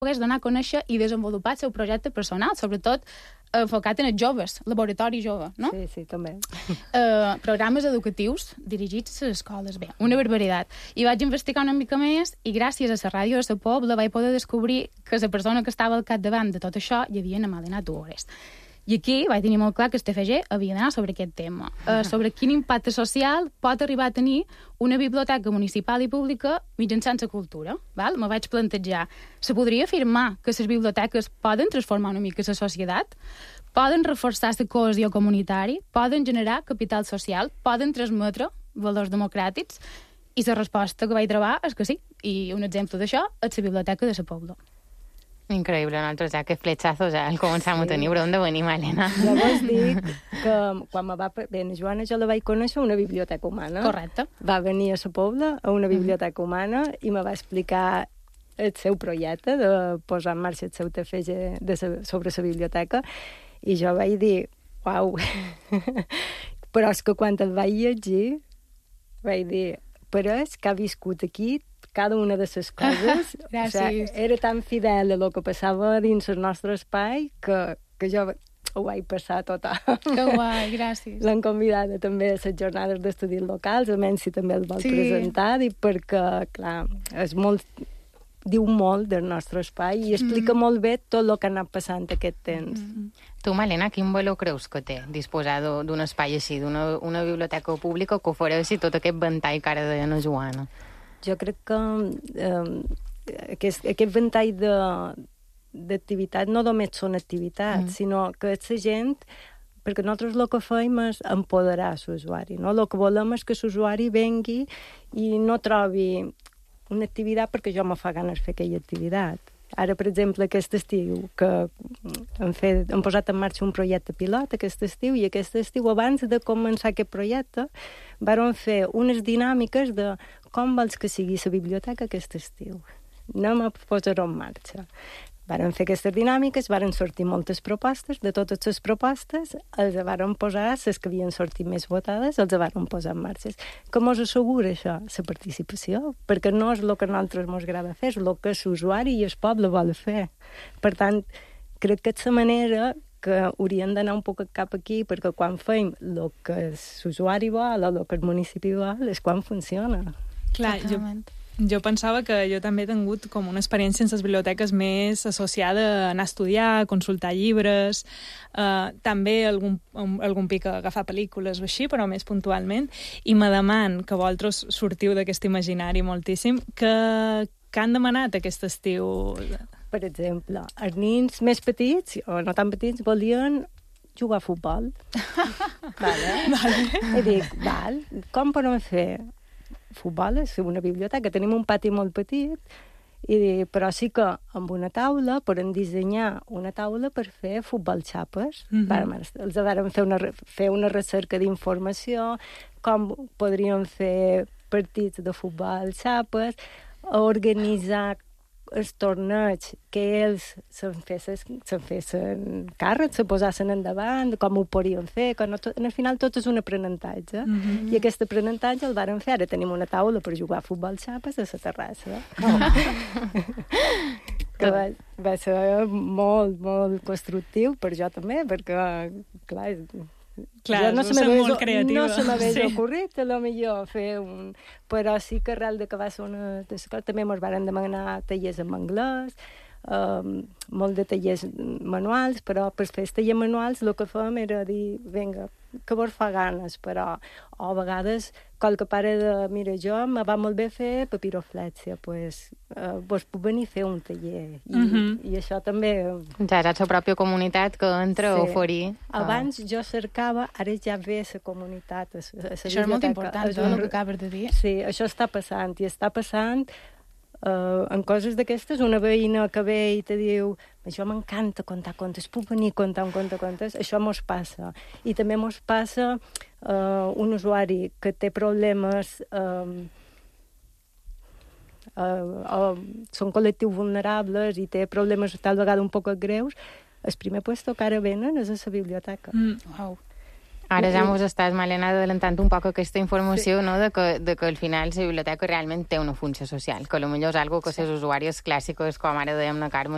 pogués donar a conèixer i desenvolupar el seu projecte personal, sobretot enfocat en els joves, laboratori jove, no? Sí, també. Programes educatius dirigits a les escoles, bé, una barbaritat. I vaig investigar una mica més i gràcies a la ràdio de la Pobla vaig poder descobrir que la persona que estava al capdavant de tot això hi havia en Malena Tuores. I aquí vaig tenir molt clar que el TFG havia d'anar sobre aquest tema, sobre quin impacte social pot arribar a tenir una biblioteca municipal i pública mitjançant la cultura. Val? Me vaig plantejar, se podria afirmar que les biblioteques poden transformar una mica la societat? Poden reforçar la cohesió comunitària? Poden generar capital social? Poden transmetre valors democràtics? I la resposta que vaig trobar és que sí. I un exemple d'això és la biblioteca de la Pobla. Increïble, nosaltres ja que fletxazos ja el començam a tenir, però on de venir, Malena? Llavors dic que quan me va... Bé, Joana jo la vaig conèixer a una biblioteca humana. Correcte. Va venir a la Pobla a una biblioteca humana i me va explicar el seu projecte de posar en marxa el seu TFG sobre la biblioteca i jo vaig dir, uau, però és que quan el vaig llegir vaig dir, però és que ha viscut aquí cada una de les coses. O sigui, era tan fidel a lo que passava dins el nostre espai que jo ho vaig passar total. Que guai, gràcies. L'han convidada també a les jornades d'estudis locals, a menys si també el vol presentar, i perquè, clar, és molt... diu molt del nostre espai i explica molt bé tot el que ha anat passant aquest temps. Tu, Malena, quin valor creus que té disposar d'un espai així, d'una biblioteca pública que ofereixi tot aquest ventall que ara deia la Joana? Jo crec que aquest ventall d'activitats no només són activitats, sinó que és la gent, perquè nosaltres el que fem és empoderar l'usuari, no? El que volem és que l'usuari vengui i no trobi una activitat perquè jo me fa ganes de fer aquella activitat. Ara, per exemple, aquest estiu, que hem posat en marxa un projecte pilot aquest estiu, i aquest estiu, abans de començar aquest projecte, vam fer unes dinàmiques de com vols que sigui la biblioteca aquest estiu. Anem a posar-ho en marxa. Varen fer aquestes dinàmiques, varen sortir moltes propostes, de totes les propostes els varen posar, les que havien sortit més votades, els varen posar en marxa. Que mos assegura això? La participació, perquè no és el que a nosaltres mos agrada fer, és el que l'usuari i el poble vol fer. Per tant, crec que és la manera que hauríem d'anar un poc cap aquí, perquè quan fem el que l'usuari vol o el que el municipi vol, és quan funciona. Clar, jo pensava que jo també he tingut com una experiència en les biblioteques més associada a anar a estudiar, a consultar llibres, també algun pic a agafar pel·lícules o així, però més puntualment, i me deman que vosaltres sortiu d'aquest imaginari moltíssim, que han demanat aquest estiu? Per exemple, els nens més petits, o no tan petits, volien jugar a futbol. Vale. I dic, com podem fer? Futbol és una biblioteca, tenim un pati molt petit, però sí que amb una taula podem dissenyar una taula per fer futbol xapes. Els vàrem fer una recerca d'informació, com podríem fer partits de futbol xapes, organitzar els torneigs que ells se'n fessin càrrec, se posassin endavant, com ho podien fer, que no, al final tot és un aprenentatge. I aquest aprenentatge el vàrem fer. Ara tenim una taula per jugar a futbol xapes a la terrassa. Que va ser molt, molt constructiu per jo també, perquè, clar, no se m'havia ocorrit, a lo millor fer un... Però sí que arrel de que va ser una... També ens van demanar tallers en anglès, molt de tallers manuals, però per fer els tallers manuals el que fèiem era dir, vinga, que vos fa ganes, però a vegades qualque pare de, mira, jo me va molt bé fer papiroflèxia, doncs vos puc venir a fer un taller. I això també... Ja és la pròpia comunitat que entra a oferir. Abans jo cercava, ara ja ve la comunitat. Això és molt important, el que acabes de dir. Sí, això està passant, i està passant en coses d'aquestes. Una veïna que ve i te diu, això m'encanta contar contes, puc venir a contar un conte contes? Això mos passa. I també mos passa un usuari que té problemes, són col·lectius vulnerables i té problemes tal vegada un poc greus, el primer puesto que ara venen és a la biblioteca. Wow. Ara ja mos estàs, Malena, adelantant un poc aquesta informació, no? de que al final la biblioteca realment té una funció social, que potser és algo que les usuàries clàssiques, com ara dèiem la Carme,